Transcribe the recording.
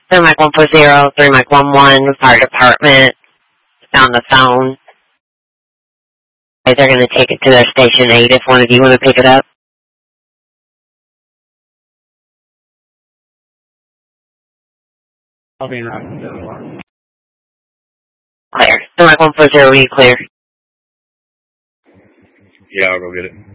3 Mike 140, 3 Mike 11, fire department, on the phone. They're going to take it to their station 8 if one of you want to pick it up. I'll be in route. Clear. 3 Mike 140, are you clear? Yeah, I'll go get it.